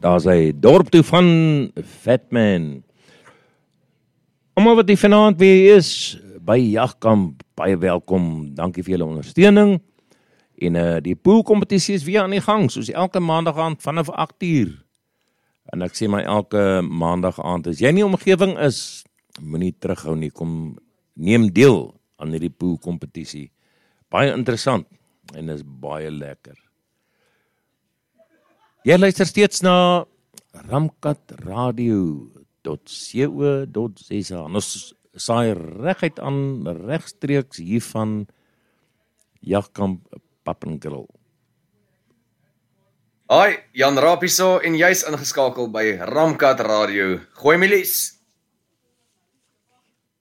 Daar is hy dorp toe van Fatman. Almal wat hier vanaand weer is by Jagkamp, baie welkom. Dankie vir julle ondersteuning. En die poolkompetisie is weer aan die gang, soos elke maandag aand vanaf 8:00. En ek sê my elke maandag aand, as jy in die omgewing is, moenie terughou nie, kom neem deel aan hierdie poolkompetisie. Baie interessant en is baie lekker. Jy luister steeds na ramkatradio.co.za. Ons saai reguit aan regstreeks hier van Jagkamp Papengrill. Hi, Jan Raap hierso en jy's ingeskakel by Ramkat Radio. Gooi milies.